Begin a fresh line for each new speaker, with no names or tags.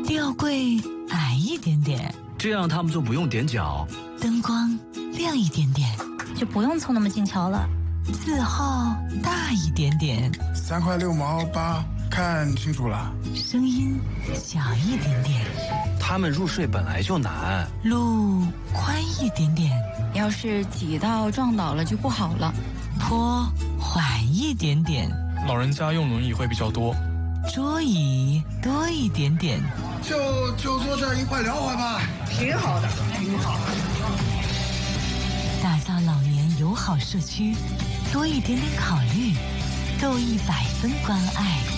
吊柜矮一点点，
这样他们就不用踮脚。
灯光亮一点点，
就不用凑那么近瞧了。
字号大一点点
，3块6毛8，看清楚了。
声音小一点点，
他们入睡本来就难。
路宽一点点，
要是挤到撞倒了就不好了。
坡缓一点点，
老人家用轮椅会比较多。
桌椅多一点点，
就坐这儿一块聊会吧，
挺好的，挺好。
打造老年友好社区，多一点点考虑，够100分关爱。